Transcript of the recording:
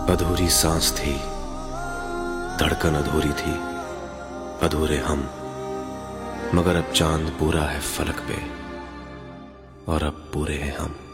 अधूरी सांस थी, धड़कन अधूरी थी, अधूरे हम। मगर अब चांद पूरा है फलक पे और अब पूरे हैं हम।